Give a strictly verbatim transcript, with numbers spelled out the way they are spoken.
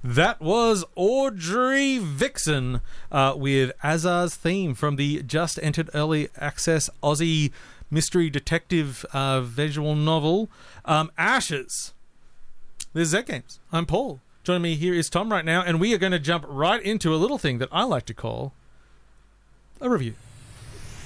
That was Audrey Vixen uh, with Azar's theme from the just entered early access Aussie mystery detective uh, visual novel, um, Ashes. This is Z Games. I'm Paul. Joining me here is Tom right now, and we are going to jump right into a little thing that I like to call a review.